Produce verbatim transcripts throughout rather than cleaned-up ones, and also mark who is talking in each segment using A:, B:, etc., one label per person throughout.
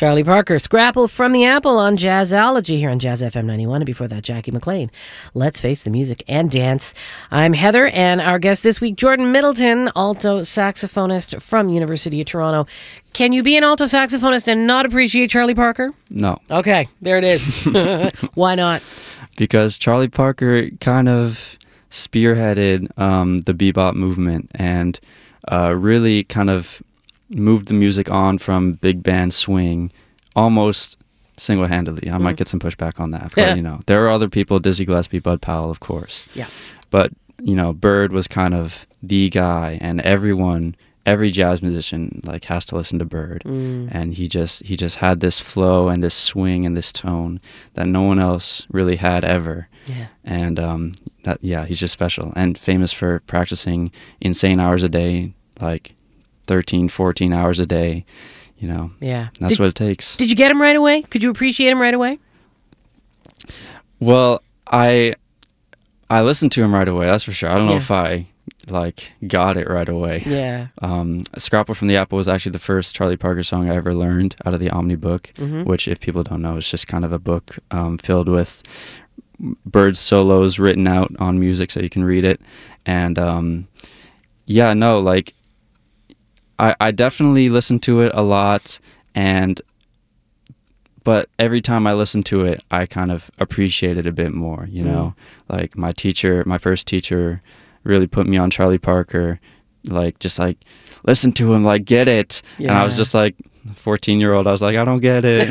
A: Charlie Parker, Scrapple from the Apple on Jazzology here on Jazz F M ninety-one. And before that, Jackie McLean. Let's face the music and dance. I'm Heather, and our guest this week, Jordan Middleton, alto saxophonist from University of Toronto. Can you be an alto saxophonist and not appreciate Charlie Parker?
B: No.
A: Okay, there it is. Why not?
B: Because Charlie Parker kind of spearheaded um, the bebop movement and uh, really kind of moved the music on from big band swing almost single-handedly. I mm. might get some pushback on that, but you know, there are other people, Dizzy Gillespie, Bud Powell, of course.
A: Yeah.
B: But, you know, Bird was kind of the guy, and everyone, every jazz musician like has to listen to Bird. Mm. And he just he just had this flow and this swing and this tone that no one else really had ever.
A: Yeah. And
B: um that yeah, he's just special and famous for practicing insane hours a day, like thirteen, fourteen hours a day, you know.
A: Yeah.
B: That's
A: did,
B: what it takes.
A: Did you get him right away? Could you appreciate him right away?
B: Well, I I listened to him right away, that's for sure. I don't know yeah. if I like got it right away.
A: Yeah.
B: Um, Scrapple from the Apple was actually the first Charlie Parker song I ever learned out of the Omni book, mm-hmm. which, if people don't know, is just kind of a book um, filled with Bird's solos written out on music so you can read it. And um, yeah, no, like I, I definitely listened to it a lot, and but every time I listened to it, I kind of appreciate it a bit more, you know? Mm. Like my teacher, my first teacher really put me on Charlie Parker, like just like listen to him, like get it. Yeah. And I was just like fourteen year old. I was like, I don't get it.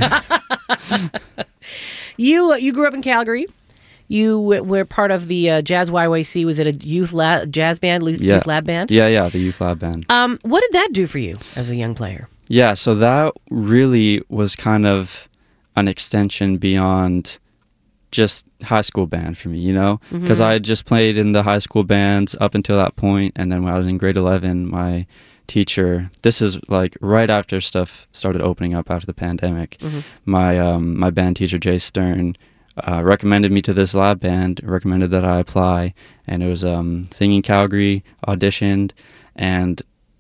A: you uh, you grew up in Calgary. You were part of the uh, Jazz Y Y C. Was it a youth lab, jazz band, youth,
B: yeah.
A: youth lab band?
B: Yeah, yeah, the youth lab band.
A: Um, what did that do for you as a young player?
B: Yeah, so that really was kind of an extension beyond just high school band for me, you know, because mm-hmm. I had just played in the high school bands up until that point, and then when I was in grade eleven, my teacher, this is like right after stuff started opening up after the pandemic, mm-hmm. my um, my band teacher, Jay Stern, uh, recommended me to this lab band, recommended that I apply, and it was um, thing in Calgary, auditioned, and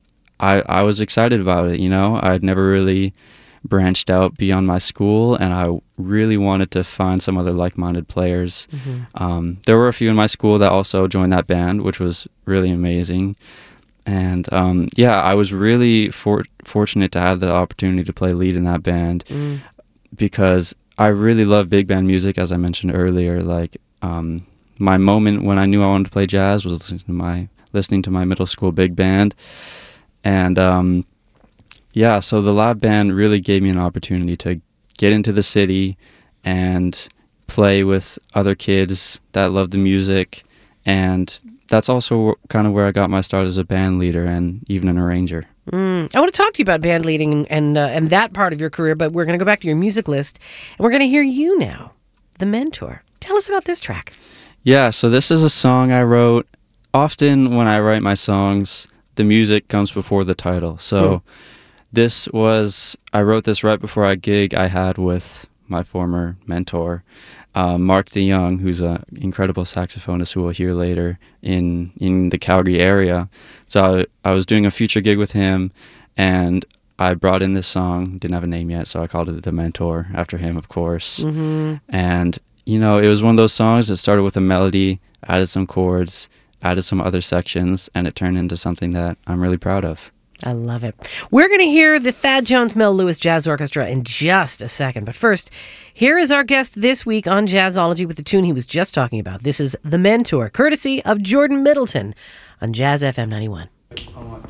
B: I I was excited about it, you know, I'd never really branched out beyond my school, and I really wanted to find some other like-minded players. Mm-hmm. Um, there were a few in my school that also joined that band, which was really amazing. And um, yeah, I was really for- fortunate to have the opportunity to play lead in that band mm. because I really love big band music, as I mentioned earlier. Like um, my moment when I knew I wanted to play jazz was listening to my listening to my middle school big band, and um, yeah, so the lab band really gave me an opportunity to get into the city and play with other kids that love the music, and that's also kind of where I got my start as a band leader and even an arranger.
A: Mm. I want to talk to you about band leading and uh, and that part of your career, but we're going to go back to your music list, and we're going to hear you now, The Mentor. Tell us about this track.
B: Yeah, so this is a song I wrote. Often when I write my songs, the music comes before the title, so... Hmm. This was, I wrote this right before a gig I had with my former mentor, uh, Mark DeYoung, who's an incredible saxophonist who we'll hear later in, in the Calgary area. So I, I was doing a future gig with him, and I brought in this song, didn't have a name yet, so I called it The Mentor, after him, of course. Mm-hmm. And, you know, it was one of those songs that started with a melody, added some chords, added some other sections, and it turned into something that I'm really proud of.
A: I love it. We're going to hear the Thad Jones Mel Lewis Jazz Orchestra in just a second. But first, here is our guest this week on Jazzology with the tune he was just talking about. This is The Mentor, courtesy of Jordan Middleton on Jazz F M ninety-one.